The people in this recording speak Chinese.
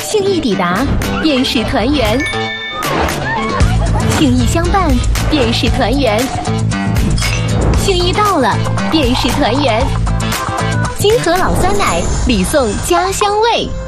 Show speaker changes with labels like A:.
A: 信义抵达，便是团圆；信义相伴，便是团圆；信义到了，便是团圆。金河老酸奶，礼送家乡味。